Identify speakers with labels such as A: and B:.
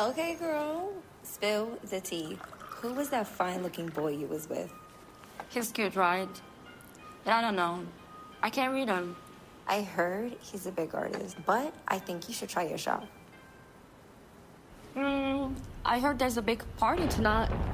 A: Okay, girl. Spill the tea. Who was that fine-looking boy you was with?
B: He's cute, right? But I don't know. I can't read him.
A: I heard he's a big artist, but I think you should try your shot.
B: I heard there's a big party tonight.